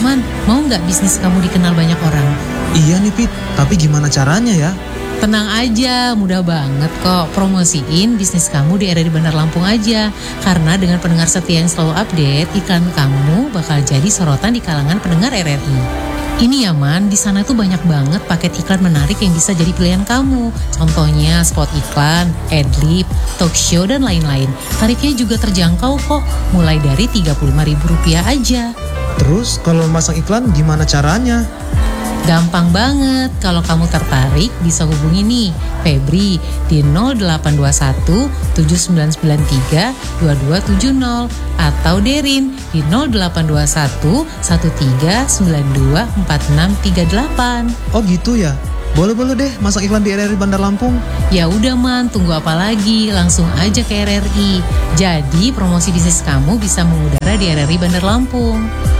Man, mau nggak bisnis kamu dikenal banyak orang? Iya nih Pit, tapi gimana caranya ya? Tenang aja, mudah banget kok. Promosiin bisnis kamu di RRI Bandar Lampung aja. Karena dengan pendengar setia yang selalu update, iklan kamu bakal jadi sorotan di kalangan pendengar RRI. Ini ya Man, di sana tuh banyak banget paket iklan menarik yang bisa jadi pilihan kamu. Contohnya spot iklan, adlib, talk show, dan lain-lain. Tarifnya juga terjangkau kok, mulai dari Rp35.000 aja. Terus kalau masang iklan gimana caranya? Gampang banget, kalau kamu tertarik bisa hubungi nih Febri di 0821 7993 2270 atau Derin di 0821 1392 4638. Oh gitu ya? Boleh deh masang iklan di RRI Bandar Lampung. Ya udah Man, tunggu apa lagi? Langsung aja ke RRI. Jadi promosi bisnis kamu bisa mengudara di RRI Bandar Lampung.